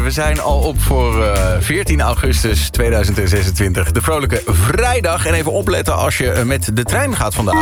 we zijn al op voor 14 augustus 2026. De vrolijke vrijdag. En even opletten als je met de trein gaat vandaag.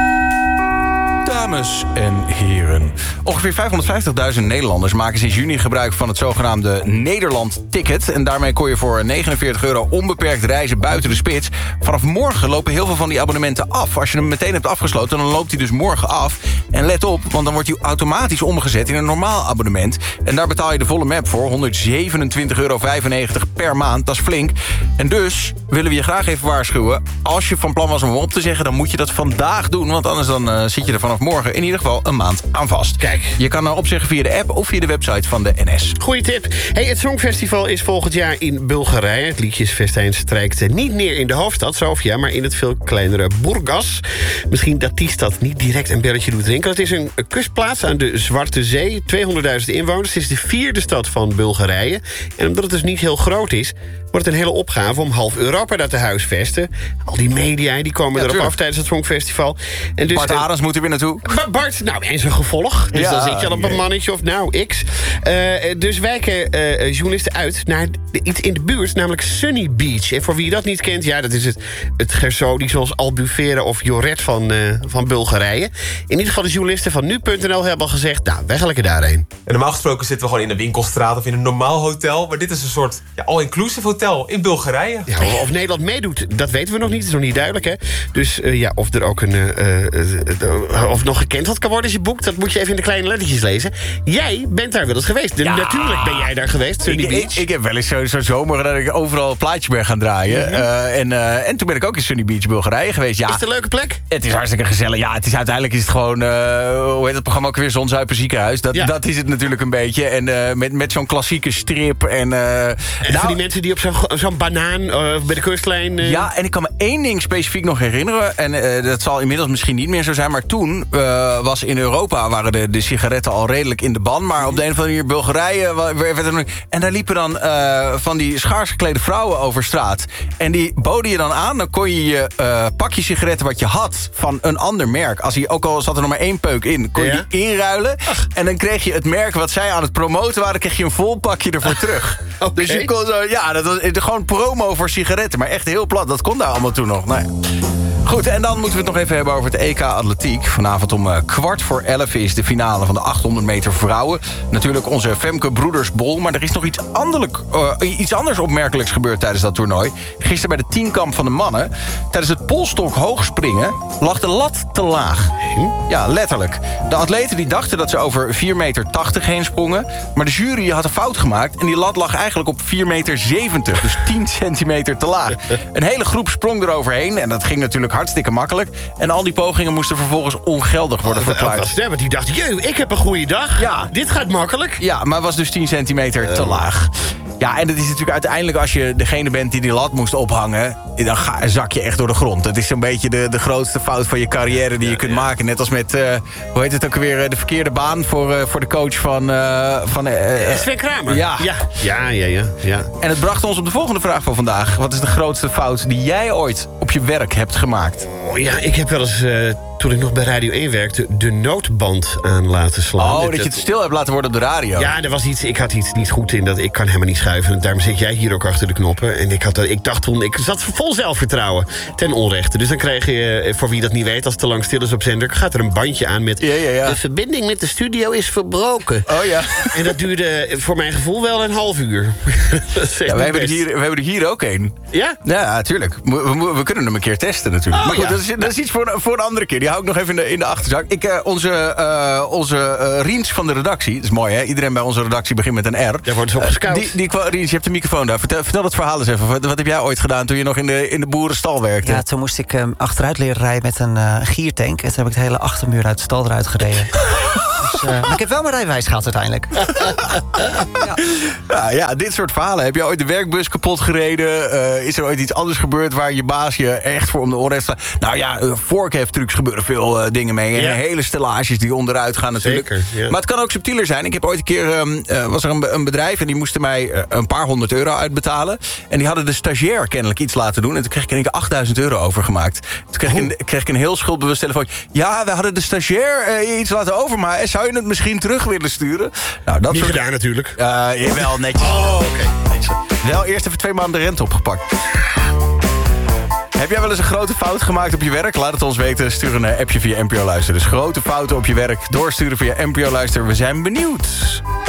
Dames en heren. Ongeveer 550.000 Nederlanders maken sinds juni gebruik van het zogenaamde Nederland-ticket. En daarmee kon je voor €49 onbeperkt reizen buiten de spits. Vanaf morgen lopen heel veel van die abonnementen af. Als je hem meteen hebt afgesloten, dan loopt hij dus morgen af. En let op, want dan wordt hij automatisch omgezet in een normaal abonnement. En daar betaal je de volle map voor, €127,95 per maand. Dat is flink. En dus willen we je graag even waarschuwen. Als je van plan was om hem op te zeggen, dan moet je dat vandaag doen. Want anders dan zit je er vanaf morgen in ieder geval een maand aan vast. Kijk. Je kan opzeggen via de app of via de website van de NS. Goeie tip. Hey, het Songfestival is volgend jaar in Bulgarije. Het liedjesfestijn strijkt niet neer in de hoofdstad, Sofia, maar in het veel kleinere Burgas. Misschien dat die stad niet direct een belletje doet rinkelen. Het is een kustplaats aan de Zwarte Zee. 200.000 inwoners. Het is de 4e stad van Bulgarije. En omdat het dus niet heel groot is, wordt het een hele opgave om half Europa daar te huisvesten. Al die media die komen erop af tijdens het Songfestival. En dus, Bart Arends moet er weer naartoe. Bart, nou, en zijn gevolg. Dus dan zit je al op een mannetje of X. Dus wijken journalisten uit naar iets in de buurt, namelijk Sunny Beach. En voor wie dat niet kent, ja, dat is het Gersodi zoals Albufeira of Joret van Bulgarije. In ieder geval de journalisten van nu.nl hebben al gezegd, nou, wij gaan lekker daarheen. En normaal gesproken zitten we gewoon in een winkelstraat of in een normaal hotel. Maar dit is een soort all-inclusive hotel in Bulgarije. Ja, of Nederland meedoet, dat weten we nog niet. Dat is nog niet duidelijk, hè. Dus of er ook of nog gekend kan worden als je boekt, dat moet je even in de kleine lettertjes lezen. Jij bent daar wel eens geweest. Natuurlijk ben jij daar geweest, Sunny Beach. Ik heb wel eens zo'n zomer dat ik overal plaatjes ben gaan draaien. En toen ben ik ook in Sunny Beach, Bulgarije geweest. Ja, is het een leuke plek? Het is hartstikke gezellig. Ja, uiteindelijk is het gewoon, hoe heet het programma ook weer? Zonzuipen ziekenhuis. Dat is het natuurlijk een beetje. En met zo'n klassieke strip. En voor die mensen die op zo'n banaan bij de kustlijn... Ja, en ik kan me één ding specifiek nog herinneren. En dat zal inmiddels misschien niet meer zo zijn. Maar toen was in Europa waren de sigaretten al redelijk in de ban. Maar op de een of andere manier Bulgarije... En daar liepen dan van die schaars geklede vrouwen over straat. En die boden je dan aan. Dan kon je je pakje sigaretten wat je had van een ander merk. Ook al zat er nog maar 1 peuk in, kon je die inruilen. Ach. En dan kreeg je het merk wat zij aan het promoten waren, kreeg je een vol pakje ervoor terug. Okay. Dus je kon zo, dat was gewoon promo voor sigaretten. Maar echt heel plat, dat kon daar allemaal toen nog. Nee. Goed, en dan moeten we het nog even hebben over het EK Atletiek. Vanavond om 11:15 is de finale van de 800 meter vrouwen. Natuurlijk onze Femke Broedersbol. Maar er is nog iets anders opmerkelijks gebeurd tijdens dat toernooi. Gisteren bij de tienkamp van de mannen. Tijdens het polstok hoogspringen lag de lat te laag. Ja, letterlijk. De atleten die dachten dat ze over 4,80 meter heen sprongen. Maar de jury had een fout gemaakt. En die lat lag eigenlijk op 4,70 meter. Dus 10 centimeter te laag. Een hele groep sprong eroverheen. En dat ging natuurlijk hartstikke makkelijk. En al die pogingen moesten vervolgens ongeldig worden verklaard. Want die dacht, ik heb een goede dag. Ja. Dit gaat makkelijk. Ja, maar het was dus 10 centimeter te laag. Ja, en dat is natuurlijk uiteindelijk als je degene bent die lat moest ophangen, dan zak je echt door de grond. Dat is zo'n beetje de grootste fout van je carrière die je kunt maken. Net als met, hoe heet het ook weer, de verkeerde baan voor de coach van Sven Kramer. Ja. En het bracht ons op de volgende vraag van vandaag. Wat is de grootste fout die jij ooit op je werk hebt gemaakt? Oh ja, ik heb wel eens, toen ik nog bij Radio 1 werkte, de noodband aan laten slaan. Oh, dat je het stil hebt laten worden op de radio. Ja, er was ik had iets niet goed in. Ik kan helemaal niet schuiven. Daarom zit jij hier ook achter de knoppen. En ik dacht toen, ik zat vol zelfvertrouwen ten onrechte. Dus dan krijg je, voor wie dat niet weet, als het te lang stil is op zender, gaat er een bandje aan met de verbinding met de studio is verbroken. Oh ja. En dat duurde voor mijn gevoel wel een half uur. Ja, we hebben er hier ook een. Ja? Ja, natuurlijk. We kunnen hem een keer testen natuurlijk. Oh, maar goed, dat is iets voor een andere keer. Die hou ik nog even in de achterzak. Onze Riens van de redactie, dat is mooi hè, iedereen bij onze redactie begint met een R. Daar wordt zo gescout. Riens, je hebt de microfoon daar. Vertel het verhaal eens even. Wat heb jij ooit gedaan toen je nog in de boerenstal werkte? Ja, toen moest ik achteruit leren rijden met een giertank. En toen heb ik de hele achtermuur uit de stal eruit gereden. Maar ik heb wel mijn rijbewijs gehad uiteindelijk. Ja, dit soort verhalen. Heb je ooit de werkbus kapot gereden? Is er ooit iets anders gebeurd waar je baas je echt voor om de oren heeft staan? Nou ja, vorkheftrucs gebeuren veel dingen mee. En hele stellages die onderuit gaan natuurlijk. Zeker, ja. Maar het kan ook subtieler zijn. Ik heb ooit een keer, was er een bedrijf en die moesten mij een paar €100 uitbetalen. En die hadden de stagiair kennelijk iets laten doen. En toen kreeg ik €8.000 overgemaakt. Toen kreeg ik een heel schuldbewust telefoon. Ja, we hadden de stagiair iets laten over, maar hij zou Zou je het misschien terug willen sturen? Nou, dat Niet soort... gedaan natuurlijk. Jawel, netjes. Oh, oké. Wel eerst even 2 maanden de rente opgepakt. Heb jij wel eens een grote fout gemaakt op je werk? Laat het ons weten. Stuur een appje via NPO Luister. Dus grote fouten op je werk doorsturen via NPO Luister. We zijn benieuwd.